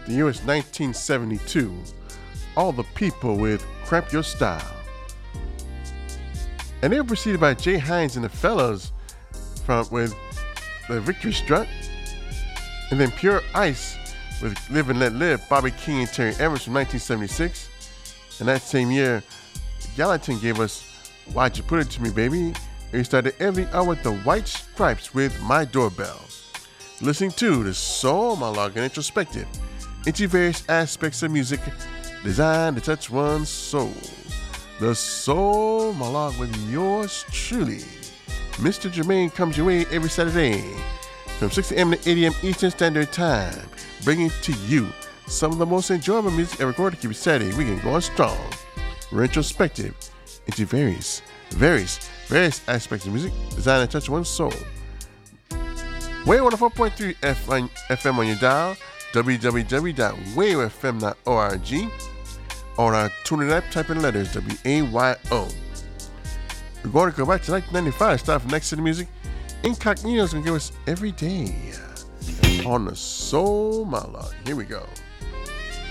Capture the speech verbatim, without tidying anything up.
The year is nineteen seventy-two. All the People with Cramp Your Style. And they were preceded by Jay Hines and the Fellas from with the Victory Strut. And then Pure Ice with Live and Let Live, Bobby King and Terry Evans from nineteen seventy-six. And that same year, Gallatin gave us Why'd You Put It To Me, Baby? And we started every hour with the White Stripes with My Doorbell. Listening to the Soul Monologue and Introspective into various aspects of music designed to touch one's soul. The Soul Monologue with yours truly, Mister Jermaine, comes your way every Saturday from six a.m. to eight a.m. Eastern Standard Time, bringing to you some of the most enjoyable music ever recorded to keep Saturday weekend going strong. Retrospective into various, various, various aspects of music designed to touch one's soul. Wave one oh four point three F M on your dial, w w w dot wave f m dot org. On our TuneIn app, type in letters W A Y O. We're going to go back to nineteen ninety-five, start from Next to the Music. Incognito's going to give us Every Day on the Soul Monologue. Here we go.